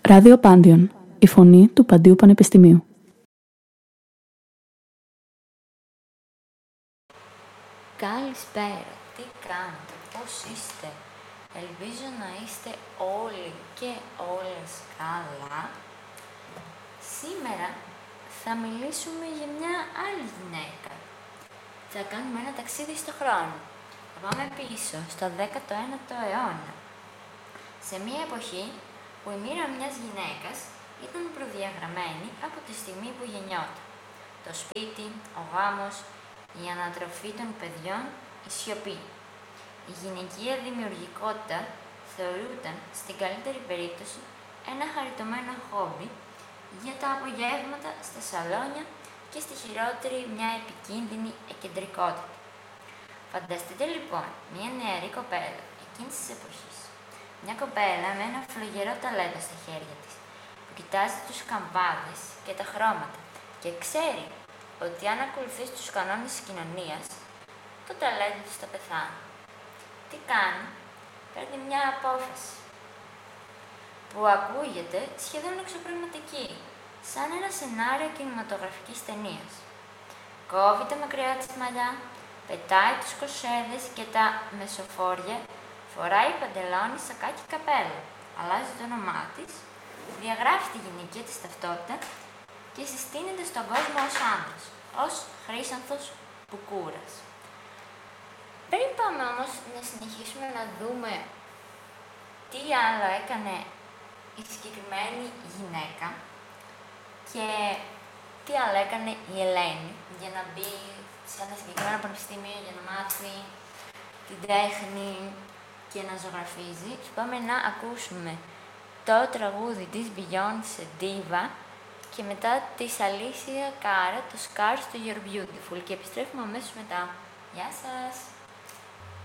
Ράδιο Πάντιον, η φωνή του Παντίου Πανεπιστημίου. Καλησπέρα, τι κάνετε, πώς είστε? Ελπίζω να είστε όλοι και όλες καλά. Σήμερα θα μιλήσουμε για μια άλλη γυναίκα. Θα κάνουμε ένα ταξίδι στο χρόνο. Θα πάμε πίσω, στο 19ο αιώνα. Σε μια εποχή που η μοίρα μιας γυναίκας ήταν προδιαγραμμένη από τη στιγμή που γεννιόταν. Το σπίτι, ο γάμος, η ανατροφή των παιδιών, η σιωπή. Η γυναικεία δημιουργικότητα θεωρούταν στην καλύτερη περίπτωση ένα χαριτωμένο χόμπι για τα απογεύματα στα σαλόνια και στη χειρότερη μια επικίνδυνη εκκεντρικότητα. Φανταστείτε λοιπόν μια νεαρή κοπέλα εκείνης της εποχής. Μια κοπέλα με ένα φλογερό ταλέντο στα χέρια της, που κοιτάζει τους καμπάδες και τα χρώματα και ξέρει ότι αν ακολουθήσει τους κανόνες της κοινωνίας, το ταλέντο της θα πεθάνει. Τι κάνει? Παίρνει μια απόφαση που ακούγεται σχεδόν εξωπραγματική, σαν ένα σενάριο κινηματογραφικής ταινίας. Κόβει τα μακριά της μαλλιά, πετάει τους κοσέδες και τα μεσοφόρια, φοράει παντελόνι, σακάκι, καπέλο, αλλάζει το όνομά της, διαγράφει τη γυναικεία της ταυτότητα και συστήνεται στον κόσμο ως άντρας, ως Χρύσανθος Πουκούρας. Πριν πάμε όμως να συνεχίσουμε να δούμε τι άλλο έκανε η συγκεκριμένη γυναίκα και τι άλλο έκανε η Ελένη για να μπει σε ένα συγκεκριμένο πανεπιστήμιο για να μάθει την τέχνη και να ζωγραφίζει, πάμε να ακούσουμε το τραγούδι της Beyoncé Diva και μετά της Alicia Cara, το Scars to Your Beautiful, και επιστρέφουμε αμέσως μετά. Γεια σας!